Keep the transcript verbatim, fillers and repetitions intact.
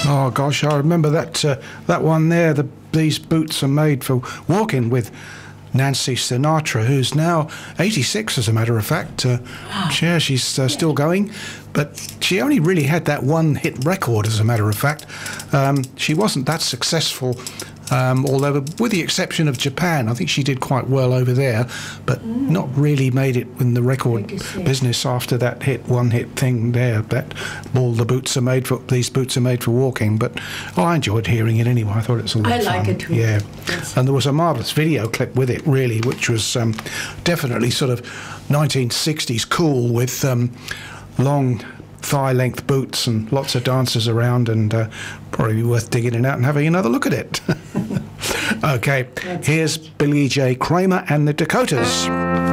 Oh gosh, I remember that uh, that one there. The, these boots are made for walking with Nancy Sinatra, who's now eighty-six, as a matter of fact. Uh, yeah, she's uh, still going, but she only really had that one hit record, as a matter of fact. Um, she wasn't that successful. Um, although, with the exception of Japan, I think she did quite well over there, but mm. not really made it in the record business after that hit, one-hit thing there. That all the boots are made for these boots are made for walking. But oh, I enjoyed hearing it anyway. I thought it was a lot I of fun. I like it too. Yeah, yes. And there was a marvelous video clip with it, really, which was um, definitely sort of nineteen sixties cool with um, long thigh-length boots and lots of dancers around, and uh, probably worth digging it out and having another look at it. Okay, here's Billy J. Kramer and the Dakotas.